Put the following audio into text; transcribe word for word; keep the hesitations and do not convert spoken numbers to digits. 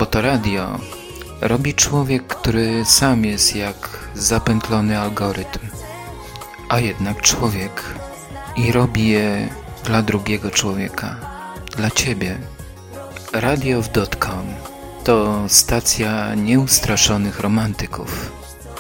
Fotoradio robi człowiek, który sam jest jak zapętlony algorytm, a jednak człowiek i robi je dla drugiego człowieka, dla ciebie. Radiow kropka com to stacja nieustraszonych romantyków.